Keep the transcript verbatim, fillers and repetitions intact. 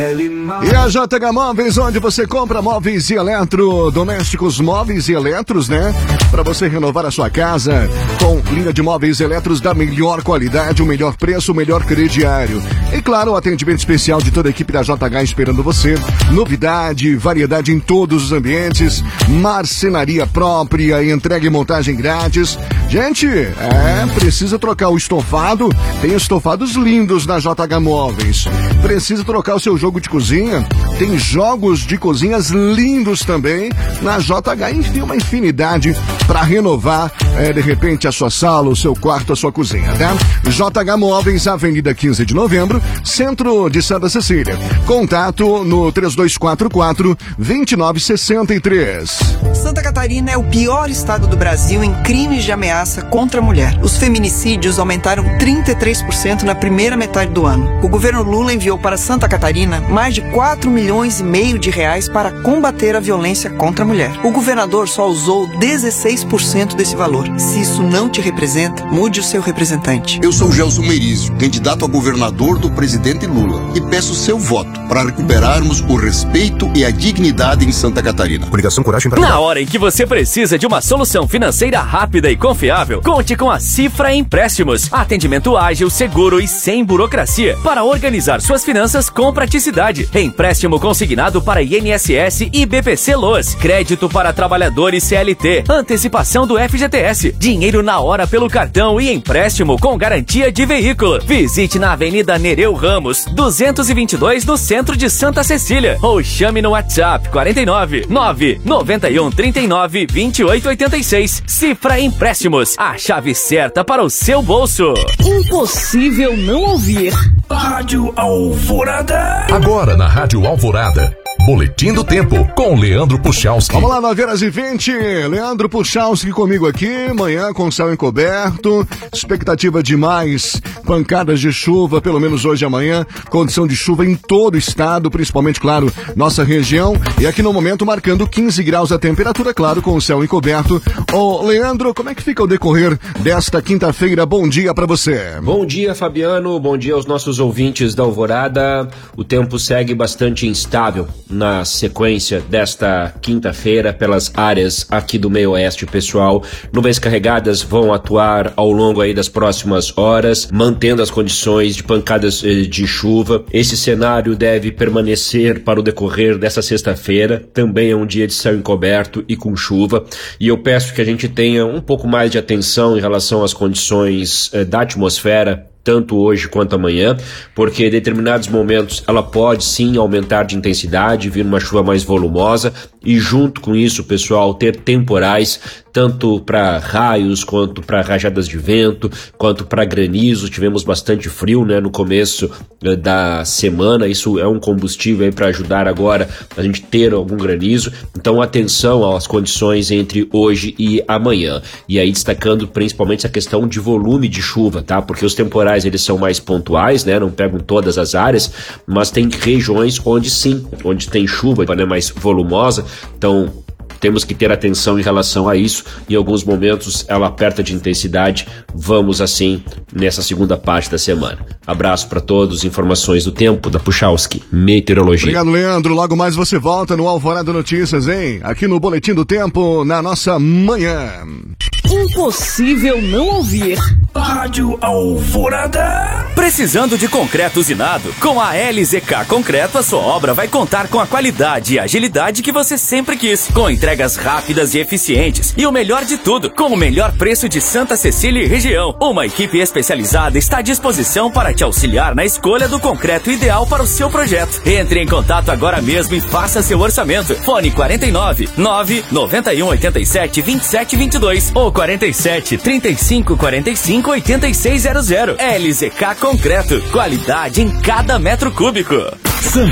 E a J H Móveis, onde você compra móveis e eletrodomésticos, móveis e eletros, né? Para você renovar a sua casa com linha de móveis e eletros da melhor qualidade, o melhor preço, o melhor crediário. E claro, o atendimento especial de toda a equipe da J H esperando você. Novidade, variedade em todos os ambientes, marcenaria própria, entrega e montagem grátis. Gente, é, precisa trocar o estofado, tem estofados lindos na J H Móveis. Precisa trocar o seu jogo de cozinha, tem jogos de cozinhas lindos também na J H. Enfim, uma infinidade para renovar, é, de repente, a sua sala, o seu quarto, a sua cozinha, tá? J H Móveis, Avenida quinze de Novembro, centro de Santa Cecília. Contato no três dois quatro quatro, dois nove seis três. Santa Catarina é o pior estado do Brasil em crimes de ameaça contra a mulher. Os feminicídios aumentaram trinta e três por cento na primeira metade do ano. O governo Lula enviou para Santa Catarina mais de quatro milhões e meio de reais para combater a violência contra a mulher. O governador só usou dezesseis por cento desse valor. Se isso não te representa, mude o seu representante. Eu sou Gelson Meirizio, candidato a governador do presidente Lula, e peço seu voto para recuperarmos o respeito e a dignidade em Santa Catarina. Coligação Coragem para... Na hora em que você precisa de uma solução financeira rápida e confiável, conte com a Cifra Empréstimos. Atendimento ágil, seguro e sem burocracia para organizar suas finanças com praticidade. Empréstimo consignado para I N S S e B P C Loas. Crédito para trabalhadores C L T. Antecipação do F G T S. Dinheiro na hora pelo cartão e empréstimo com garantia de veículo. Visite na Avenida Nereu Ramos, duzentos e vinte e dois, no centro de Santa Cecília. Ou chame no WhatsApp quarenta e nove, nove noventa e um, trinta e nove, vinte e oito, oitenta e seis. Cifra Empréstimos. A chave certa para o seu bolso. Impossível não ouvir. Rádio Alvorada. Agora na Rádio Alvorada, Boletim do Tempo, com Leandro Puchalski. Vamos lá, nove horas e vinte. Leandro Puchalski comigo aqui, manhã com céu encoberto, expectativa de mais pancadas de chuva, pelo menos hoje e amanhã, condição de chuva em todo o estado, principalmente, claro, nossa região, e aqui no momento marcando quinze graus a temperatura, claro, com o céu encoberto. Ô, Leandro, como é que fica o decorrer desta quinta-feira? Bom dia pra você. Bom dia, Fabiano, bom dia aos nossos ouvintes da Alvorada. O tempo segue bastante instável na sequência desta quinta-feira pelas áreas aqui do meio oeste, pessoal. Nuvens carregadas vão atuar ao longo aí das próximas horas, mantendo as condições de pancadas eh, de chuva. Esse cenário deve permanecer para o decorrer dessa sexta-feira. Também é um dia de céu encoberto e com chuva, e eu peço que a gente tenha um pouco mais de atenção em relação às condições eh, da atmosfera, tanto hoje quanto amanhã, porque em determinados momentos ela pode sim aumentar de intensidade, vir uma chuva mais volumosa, e junto com isso, pessoal, ter temporais, tanto para raios, quanto para rajadas de vento, quanto para granizo. Tivemos bastante frio, né, no começo eh, da semana. Isso é um combustível aí para ajudar agora a gente ter algum granizo. Então atenção às condições entre hoje e amanhã. E aí destacando principalmente essa questão de volume de chuva, tá? Porque os temporais eles são mais pontuais, né? Não pegam todas as áreas, mas tem regiões onde sim, onde tem chuva, né, mais volumosa. Então temos que ter atenção em relação a isso. Em alguns momentos ela aperta de intensidade. Vamos assim nessa segunda parte da semana. Abraço para todos. Informações do tempo da Puchalski Meteorologia. Obrigado, Leandro. Logo mais você volta no Alvorada Notícias, hein? Aqui no Boletim do Tempo, na nossa manhã. Impossível não ouvir. Rádio Alvorada. Precisando de concreto usinado? Com a L Z K Concreto, a sua obra vai contar com a qualidade e agilidade que você sempre quis. Com entregas rápidas e eficientes. E o melhor de tudo, com o melhor preço de Santa Cecília e região. Uma equipe especializada está à disposição para te auxiliar na escolha do concreto ideal para o seu projeto. Entre em contato agora mesmo e faça seu orçamento. Fone quarenta e nove, nove noventa e um, oitenta e sete, vinte e sete, vinte e dois ou quarenta e sete, trinta e cinco, quarenta e cinco, oitenta e seis zero zero. L Z K Concreto. Qualidade em cada metro cúbico.